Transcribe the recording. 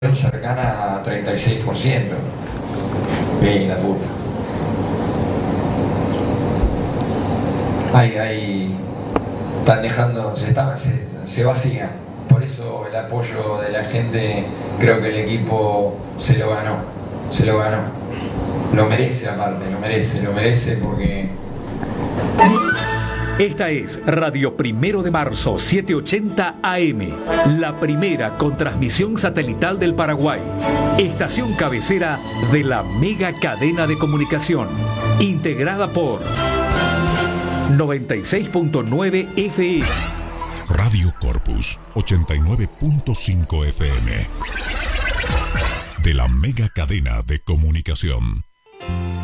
cercana a 36%. La puta. Ahí están dejando, se vacía. Por eso el apoyo de la gente, creo que el equipo se lo ganó. Lo merece aparte, lo merece porque... Esta es Radio 1 de Marzo, 780 AM, la primera con transmisión satelital del Paraguay, estación cabecera de la mega cadena de comunicación, integrada por 96.9 FM. Radio Corpus, 89.5 FM, de la mega cadena de comunicación.